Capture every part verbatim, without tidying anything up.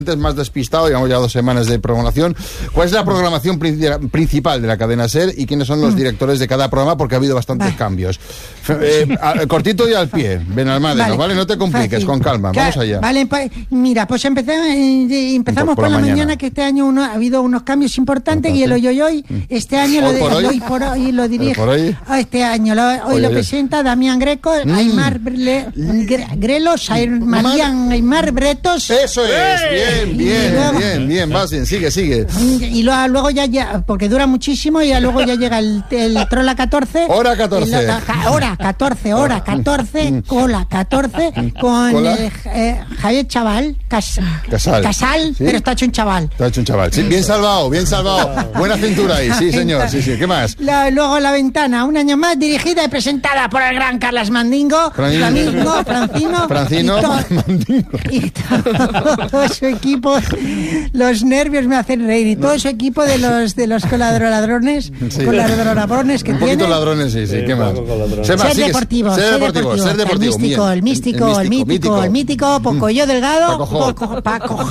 Más despistado, llevamos ya dos semanas de programación. ¿Cuál es la programación principal de la cadena SER y quiénes son los directores de cada programa? Porque ha habido bastantes vale. cambios. Eh, a, cortito y al pie, Benalmádena, vale. ¿vale? No te compliques, fácil. Con calma, vamos allá. Vale, pues, mira, pues empezamos, eh, empezamos por, por la mañana. mañana, que este año uno, ha habido unos cambios importantes y el hoy hoy hoy, este año ¿Hoy lo, por hoy? hoy por hoy lo dirige. ¿Por hoy? Este año, lo, hoy, hoy lo hoy. presenta Damián Greco, mm. Aymar Bre, Gre, Grelos, Marian Aymar Bretos. Eso es, bien, bien. Luego, bien, bien, vas bien, sigue, sigue. Y luego, luego ya, ya, porque dura muchísimo, y ya luego ya llega el, el Trola catorce. Hora catorce. Lo, hora catorce, hora catorce, cola catorce, con ¿Cola? Eh, eh, Javier Chaval, Cas, Casal, Casal ¿sí? Pero está hecho un chaval. Está hecho un chaval, sí, bien salvado, bien salvado. Buena cintura ahí, sí señor, sí, sí, ¿qué más? La, luego La Ventana, un año más, dirigida y presentada por el gran Carlas Mandingo. Flamingo, Francino. Francino, y to, Mandingo. Y todo su equipo. Los nervios me hacen reír y todo su equipo de los de los coladroladrones, sí. coladroladrones que un tiene. Un poquito ladrones, sí, sí, sí ¿qué más? Ser, más, ser, deportivo, ser, ser deportivo, ser deportivo, ser deportivo. El místico, el místico, el mítico, el mítico, Pocoyo Delgado, Paco, Paco,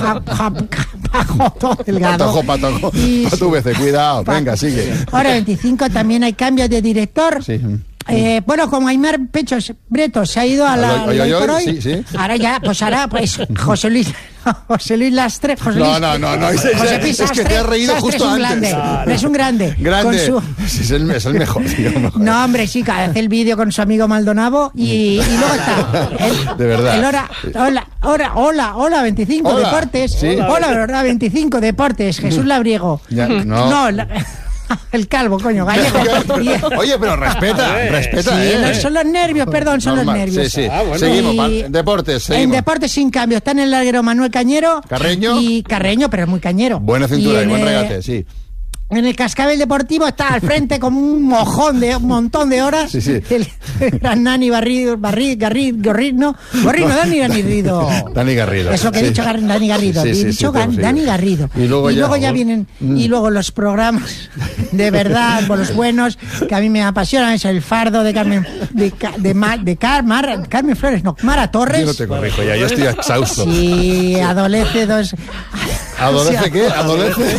Paco Delgado. Patojo, patojo, patu veces, cuidado, venga, sigue. Ahora veinticinco también hay cambios de director. Sí. Eh, bueno, como Aymar Pechos Bretos se ha ido a la hoy, hoy, hoy, por hoy, sí, sí. ahora ya, pues ahora, pues José Luis, José Luis Lastre, José Luis, no, no, no, no, es, José es, es que te has reído Sastre justo es un antes. Grande, claro. Es un grande, grande, su... es, el, es el mejor, tío, mejor. No, hombre, sí, que hace el vídeo con su amigo Maldonado y, y luego está el, de verdad. El hora, hola, hola, hola, hola, veinticinco hola. Deportes, ¿Sí? hola, verdad, veinticinco Deportes, Jesús Labriego. Ya, no. no la, El calvo, coño, gallego. Oye, pero respeta, respeta, sí, eh. Son los nervios, perdón, son Normal. los nervios. Sí, sí. Ah, bueno. Seguimos, y... deportes, seguimos. En deportes sin cambio, está en el larguero Manuel Cañero. Carreño. Y Carreño, pero es muy cañero. Buena cintura y, y buen el, regate, sí. En el Cascabel Deportivo está al frente con un mojón de un montón de horas. Sí, sí. El, el gran Nani Barrido, Barrido, Garrido, Gorrino, Gorrino, Dani Garrido. Dani Garrido. Eso que he sí. dicho, Dani Garrido. Sí, he sí, dicho sí, Dani sí. Garrido. Y luego y ya, luego ya vienen, mm. y luego los programas de verdad, por los buenos, que a mí me apasionan, es El Fardo de Carmen, de, de, de, de Car, Mar, Carmen Flores, no, Mara Torres. Yo no te corrijo ya, yo estoy exhausto. Sí, adolece dos. ¿Adolece qué? ¿Adolece?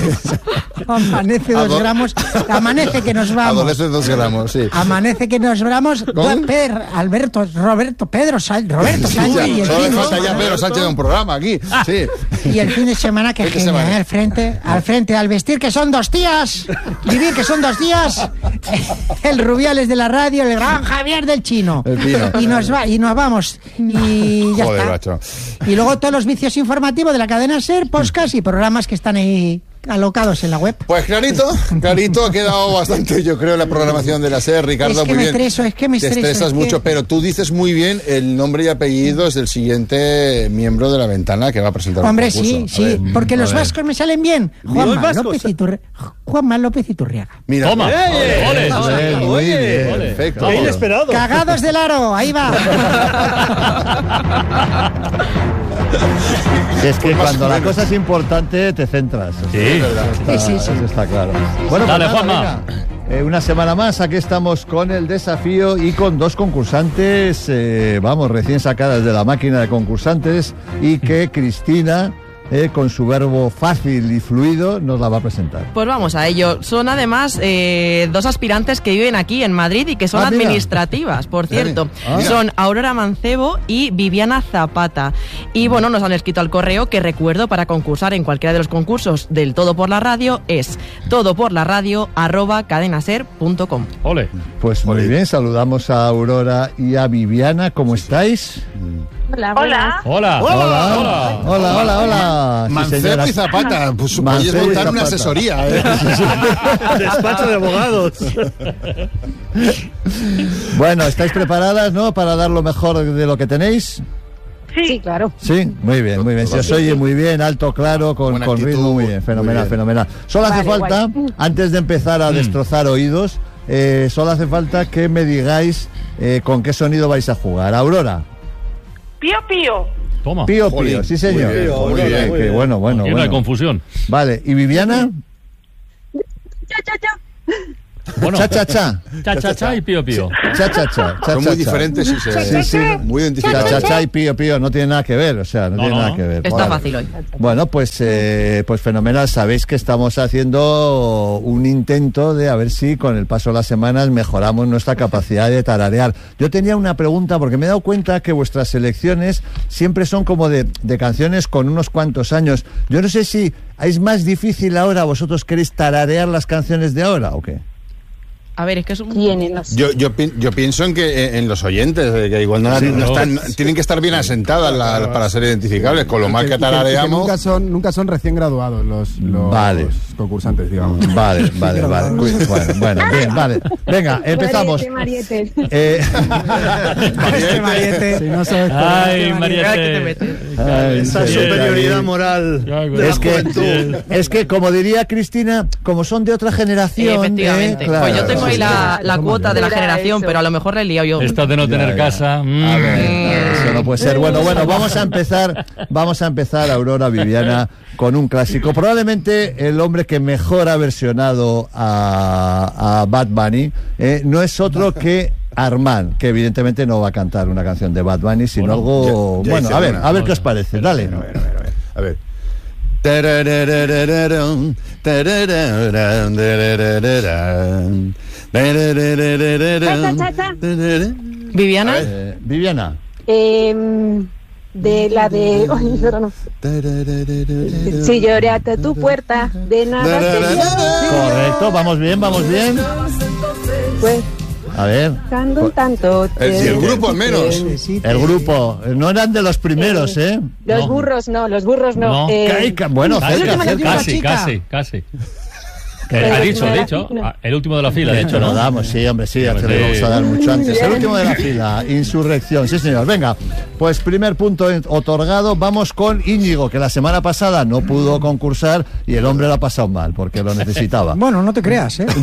Amanece dos Adol gramos. Amanece que nos vamos. Adolece dos gramos, sí. Amanece que nos vamos. Per, Alberto, Roberto, Pedro, Sal, Roberto sí, Sánchez. Ya, y el solo fin, falta ya Pedro Sánchez de un programa aquí. Ah, sí. Y el fin de semana que genial, semana? al frente, al frente, al vestir que son dos días, vivir que son dos días. El Rubiales de la radio, el gran Javier del Chino. El Pino. Y nos va, y nos vamos. Y ya Joder, está. Bacho. Y luego todos los vicios informativos de la cadena SER, podcast y programas que están ahí alocados en la web. Pues clarito, clarito, ha quedado bastante, yo creo, la programación de la SER, Ricardo, es que muy me bien. Estreso, es que me estreso, Te estresas es mucho, que... pero tú dices muy bien el nombre y apellidos del siguiente miembro de La Ventana que va a presentar Hombre, un concurso. sí, sí, ver, porque los vascos me salen bien. Juanma López, Iturri... Juanma López Iturriaga. Mira, toma. ¡Eh! ¡Ole! ¡Ole! Muy Oye, bien, ole. perfecto. ¡Qué inesperado! Cagados del aro, ahí va. Es que cuando la cosa es importante te centras. Sí, eso está, sí, sí, sí. Eso está claro. Bueno, dale, pues nada, Juanma. Eh, una semana más, aquí estamos con el desafío y con dos concursantes, eh, vamos, recién sacadas de la máquina de concursantes y que Cristina... Eh, con su verbo fácil y fluido nos la va a presentar. Pues vamos a ello. Son además eh, dos aspirantes que viven aquí en Madrid y que son ah, administrativas, por cierto. Ah, son Aurora Mancebo y Viviana Zapata. Y bueno, nos han escrito al correo que recuerdo para concursar en cualquiera de los concursos del Todo por la Radio es todoporlaradio arroba cadenaser punto com. Ole. Pues muy bien, saludamos a Aurora y a Viviana. ¿Cómo estáis? Hola, hola. Hola. Hola. Hola, hola, hola. hola. Sí, Mancebo y Zapata, pues podéis montar una asesoría. ¿eh? Despacho de abogados. Bueno, ¿estáis preparadas, no? Para dar lo mejor de lo que tenéis. Sí, sí, claro. Sí, muy bien, muy bien. Se os oye muy bien, alto, claro, con, con ritmo, muy bien, fenomenal, muy bien. fenomenal. Solo hace vale, falta, guay. antes de empezar a destrozar oídos, eh, solo hace falta que me digáis eh, con qué sonido vais a jugar. Aurora. Pío, pío. Toma. Pío, pío, sí señor. Muy bien, muy muy bien, muy que bien. bueno, bueno, Aquí bueno. no hay confusión. Vale, ¿y Viviana? Ya, ya, ya. Bueno, Cha, cha, cha. Cha, cha, cha y pío, pío. Cha, cha, cha. cha, Son cha, muy cha. diferentes y se, Sí, sí. muy Cha, identificados. cha, cha y pío, pío. No tiene nada que ver, o sea, no, No, tiene no. nada que ver. Está Vale. fácil hoy. Bueno, pues, eh, pues fenomenal. Sabéis que estamos haciendo un intento de a ver si con el paso de las semanas mejoramos nuestra capacidad de tararear. Yo tenía una pregunta porque me he dado cuenta que vuestras selecciones siempre son como de, de canciones con unos cuantos años. Yo no sé si es más difícil ahora, vosotros queréis tararear las canciones de ahora o qué. A ver, es que es un... Tienen los... Yo, yo, pi- yo pienso en que eh, en los oyentes, eh, que igual no, Sí, no no. están, tienen que estar bien asentadas la- para ser identificables, con lo mal Y que y que tarareamos. nunca son, nunca son recién graduados los, los Vale. concursantes, digamos. Vale, vale, vale. Cuid- Bueno, bueno, bien, vale. Venga, empezamos. Mariette, Eh, Si no sabes Ay, Mira que te Mariette. metes. ay, Esa sí, superioridad David. moral Ya, de güey. la Es que, juventud. es que, como diría Cristina, como son de otra generación. Efectivamente. eh, claro. Pues yo tengo ahí la, la Somos cuota de la Era generación, eso. pero a lo mejor le he liado yo. Esto de no Ya, tener ya. casa. mm. A ver, eso no puede ser. Bueno, bueno, vamos a empezar, vamos a empezar, Aurora, Viviana, con un clásico. Probablemente el hombre que mejor ha versionado a, a Bad Bunny eh, no es otro que Armand, que evidentemente no va a cantar una canción de Bad Bunny, sino Bueno, algo... ya- ya bueno, hice a ver, una. a ver qué os parece. Dale. A ver, a ver, a ver. A ver. Tarararararam, tarararam, tarararam, tarararam, Cha, cha, cha. tarararam. Viviana, Eh, Viviana. Eh, de la de... Ay, pero no. Tarararararam. Si lloré hasta tu puerta, de nada te Correcto, vamos bien, vamos bien. pues A ver. cando un tanto. Eh, si el grupo al menos. El grupo, no eran de los primeros, ¿eh? Los No. burros no, los burros no. No. Eh, Ca- ca- Bueno, Casi, cerca, último, la cerca. última casi, chica. casi, casi. Pero Ha el dicho, último ha de la dicho. fila. Ah, El último de la fila, de Que hecho, te lo ¿no? damos, sí, hombre, sí, ya te lo Sí. vamos a dar mucho antes. El Bien. último de la fila, Insurrección, sí señor. Venga, pues primer punto en- otorgado, vamos con Íñigo, que la semana pasada no pudo concursar y el hombre lo ha pasado mal, porque lo necesitaba. Bueno, no te creas, ¿eh?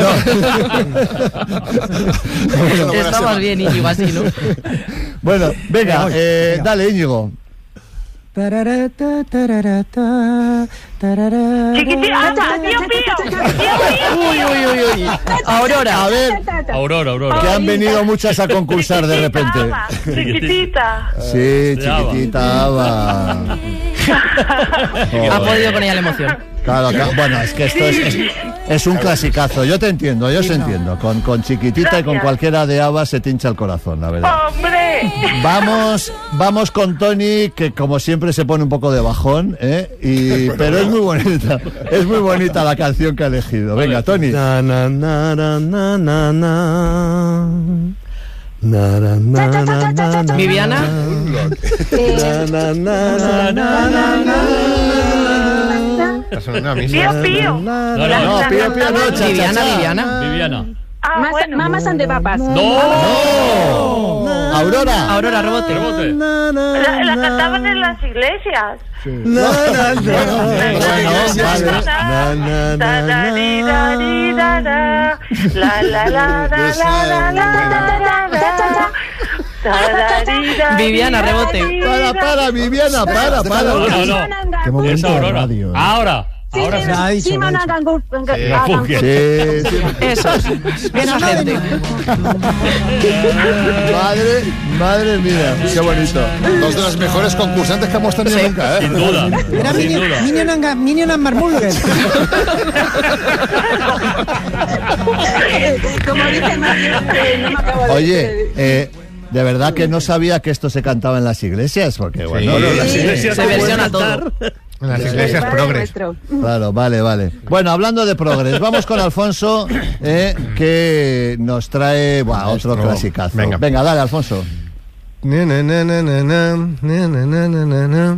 está más bien Íñigo así, ¿no? Bueno, venga, eh, venga. dale Íñigo. Tararata, tararata, tararara. Chiquitita, tío pío. Uy, uy, uy, uy. Aurora. A ver, Aurora, Aurora. que han venido muchas a concursar de repente. Chiquitita. Sí, De Ava. chiquitita Ava. Ha podido con ella la emoción. Claro, claro. Bueno, es que esto es, es, es un clasicazo. Yo te entiendo, yo os entiendo. Con, con chiquitita y con cualquiera de Ava se te hincha el corazón, la verdad. Hombre. Vamos, vamos con Tony, que como siempre se pone un poco de bajón, ¿eh? Y, pero es muy bonita. Es muy bonita la canción que ha elegido. Venga, Tony. Na, na, na, na, na, na, na. Na, na, na, na, na, na. Viviana. Eh, Na, na, na, na, na, na. Pío pío. No, no, No, no. pío, pío, no, cha, cha, Viviana, cha. Viviana. Viviana. Ah, Mas- bueno. Mamas and the Papas. ¡No! Aurora. Aurora, rebote. Rebote. La, la cantaban en las iglesias. Na, na, na. Bueno, vale. Na, na, na, na. La la la la la la la la la. Viviana, rebote. Para, para, Viviana, para, para. No, no, no. Qué Es momento de Aurora. radio. ¿eh? Ahora. Ahora sí. Ha dicho, Simon ha dicho. Agangur- Gafunke. Sí, sí. Eso. Bien a gente. Madre, madre mía, qué bonito. Dos de las mejores concursantes que hemos tenido Sí. nunca, ¿eh? Sin duda. Era Sin Minion, duda. Minion, and, Ga- Minion and Marmulgen. Como dice Mario, eh, no me acabo de... Oye, eh, de verdad que no sabía que esto se cantaba en las iglesias, porque bueno, Bueno, no, las sí. iglesias Se no pueden versiona cantar. todo. En las iglesias Padre progres. nuestro. Claro, vale, vale. Bueno, hablando de progres, vamos con Alfonso, eh, que nos trae buah, otro Nuestro- clasicazo. Venga. Venga, dale, Alfonso. Na, na, na, na, na, na, na, na, na, na, na.